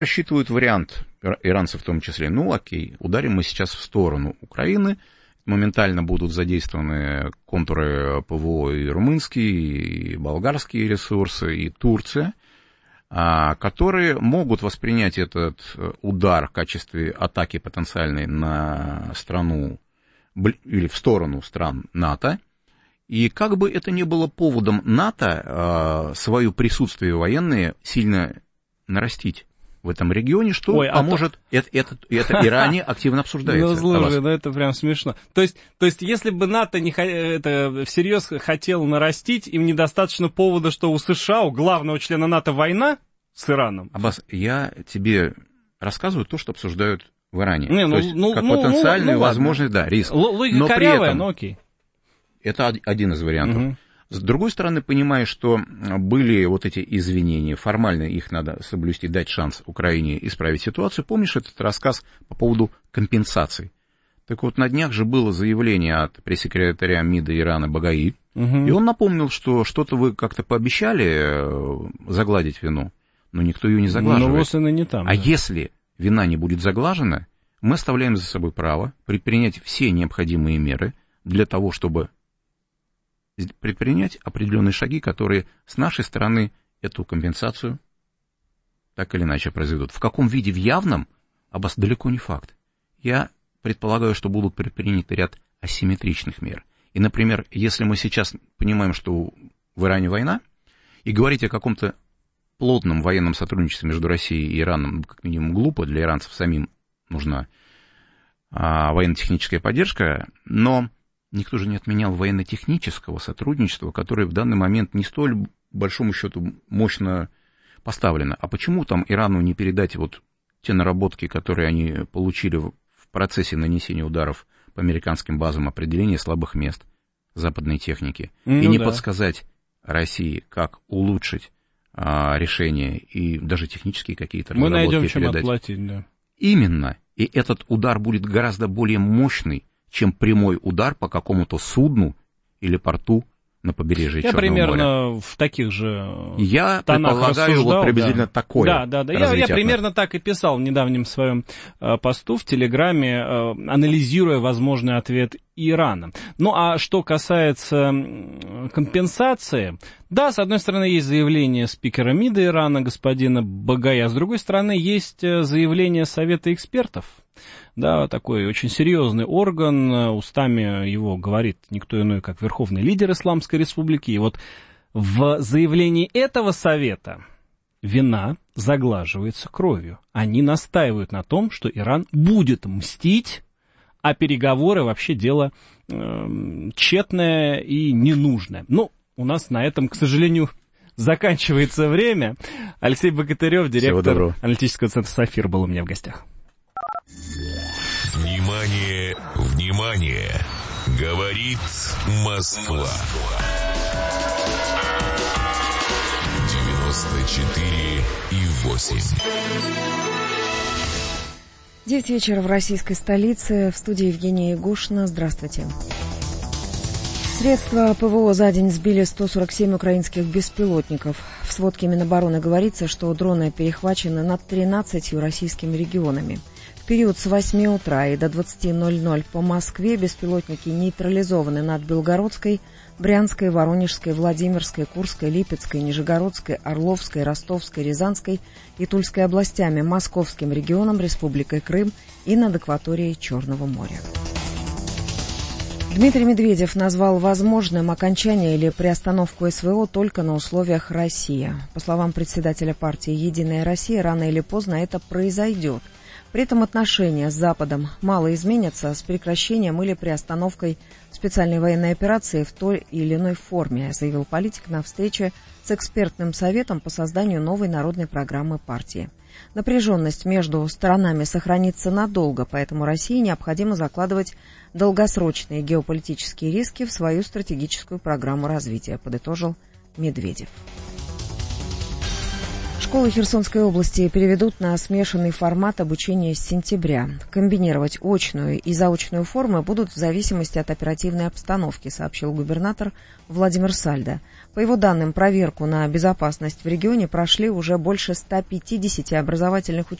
рассчитывают вариант, иранцы в том числе, ну окей, ударим мы сейчас в сторону Украины, моментально будут задействованы контуры ПВО и румынские, и болгарские ресурсы, и Турция, которые могут воспринять этот удар в качестве атаки потенциальной на страну или в сторону стран НАТО. И как бы это ни было поводом НАТО свое присутствие военное сильно нарастить в этом регионе, что поможет, это Иране активно обсуждается. Ну, слушай, это прям смешно. То есть, если бы НАТО это всерьез хотел нарастить, им недостаточно повода, что у США, у главного члена НАТО, война с Ираном? Аббас, я тебе рассказываю то, что обсуждают в Иране. То есть, как потенциальную возможность, да, риск. Логика но корявая, при этом, но окей. Это один из вариантов. Угу. С другой стороны, понимая, что были вот эти извинения, формально их надо соблюсти, дать шанс Украине исправить ситуацию. Помнишь этот рассказ по поводу компенсаций? Так вот, на днях же было заявление от пресс-секретаря МИДа Ирана Багаи, и он напомнил, что что-то вы как-то пообещали загладить вину, но никто ее не заглаживает. Не там, а если вина не будет заглажена, мы оставляем за собой право предпринять все необходимые меры для того, чтобы предпринять определенные шаги, которые с нашей стороны эту компенсацию так или иначе произведут. В каком виде? В явном? Аббас, далеко не факт. Я предполагаю, что будут предприняты ряд асимметричных мер. И, например, если мы сейчас понимаем, что в Иране война, и говорить о каком-то плотном военном сотрудничестве между Россией и Ираном, как минимум, глупо, для иранцев самим нужна военно-техническая поддержка, но никто же не отменял военно-технического сотрудничества, которое в данный момент не столь, большому счету, мощно поставлено. А почему там Ирану не передать вот те наработки, которые они получили в процессе нанесения ударов по американским базам, определения слабых мест западной техники, и не подсказать России, как улучшить решения и даже технические какие-то разработки передать? Мы найдем, чем передать. отплатить, да. Именно. И этот удар будет гораздо более мощный, чем прямой удар по какому-то судну или порту на побережье Черного моря. Я примерно в таких же я тонах предполагаю, рассуждал, вот приблизительно такое. Да. Я примерно так и писал в недавнем своем посту в Телеграме, анализируя возможный ответ Ирана. Ну, а что касается компенсации, да, с одной стороны, есть заявление спикера МИДа Ирана, господина Багая, а с другой стороны, есть заявление Совета экспертов. Да, такой очень серьезный орган, устами его говорит никто иной, как верховный лидер Исламской Республики. И вот в заявлении этого совета вина заглаживается кровью. Они настаивают на том, что Иран будет мстить, а переговоры вообще дело тщетное и ненужное. Ну, у нас на этом, к сожалению, заканчивается время. Алексей Богатырев, директор аналитического центра «Сафир», был у меня в гостях. Внимание, внимание! Говорит Москва. 94,8. 9 вечера в российской столице. В студии Евгения Ягушина. Здравствуйте. Средства ПВО за день сбили 147 украинских беспилотников. В сводке Минобороны говорится, что дроны перехвачены над 13 российскими регионами. В период с 8 утра и до 20:00 по Москве беспилотники нейтрализованы над Белгородской, Брянской, Воронежской, Владимирской, Курской, Липецкой, Нижегородской, Орловской, Ростовской, Рязанской и Тульской областями, Московским регионом, Республикой Крым и над акваторией Черного моря. Дмитрий Медведев назвал возможным окончание или приостановку СВО только на условиях России. По словам председателя партии «Единая Россия», рано или поздно это произойдет. При этом отношения с Западом мало изменятся с прекращением или приостановкой специальной военной операции в той или иной форме, заявил политик на встрече с экспертным советом по созданию новой народной программы партии. Напряженность между сторонами сохранится надолго, поэтому России необходимо закладывать долгосрочные геополитические риски в свою стратегическую программу развития, подытожил Медведев. Школы Херсонской области переведут на смешанный формат обучения с сентября. Комбинировать очную и заочную формы будут в зависимости от оперативной обстановки, сообщил губернатор Владимир Сальдо. По его данным, проверку на безопасность в регионе прошли уже больше 150 образовательных учреждений.